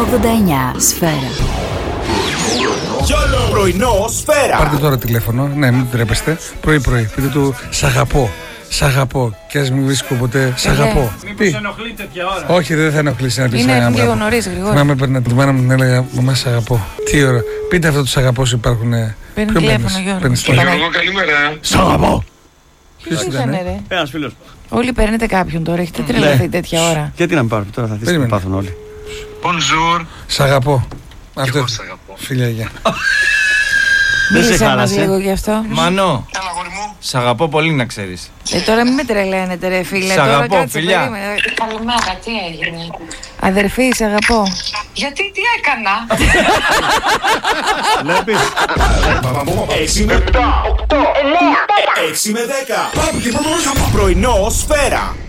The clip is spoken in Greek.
89 Σφαίρα. Πρωινό Σφαίρα. Πάρτε τώρα τηλέφωνο, ναι, μην τρέπεστε. Πρωί-πρωί. Πείτε του σ' αγαπώ. Σ' αγαπώ. Και ας μην βρίσκω ποτέ. Σ' αγαπώ. Μήπως ενοχλεί τέτοια ώρα? Όχι, δεν θα ενοχλήσει να πει σ' Είναι αγαπώ. λίγο νωρίς, γρήγορα. Να με παίρνει τη μάνα μου, την έλεγα μαμά σ' αγαπώ. Τι ώρα. Πείτε αυτό του σ' αγαπώ σου υπάρχουν. Παίρνει Ποιο τηλέφωνο, παίρνεις? Γιώργο. Παίρνεις Καλά. τηλέφωνο. Καλημέρα. Σ' αγαπώ. Ποιος ήταν, ρε? Ένας φίλος. Όλοι παίρνετε κάποιον τώρα, έχετε τρελαθεί τέτοια ώρα. Γιατί να μην πάρουμε τώρα, θα δεις τι Περίμενε. πάθουν όλοι. Bonjour. Σ' αγαπώ. Αυτό. Εγώ σ' αγαπώ. Φίλια, γεια. Δεν σε Μίλησέ μας χάλασε. λίγο γι' αυτό. Μανώ, Έλα, αγόρι μου. σ' αγαπώ πολύ να ξέρεις. Τώρα μην με τρελαίνετε, ρε φίλε. Σ' Τώρα αγαπώ, κάτσε, φιλιά. περίμενε. Καλημέρα, τι έγινε? Αδερφή, σ' αγαπώ. Γιατί, τι έκανα? Βλέπεις. 6 με 8, 9, 6 με 10. Πρωινό Σφαίρα.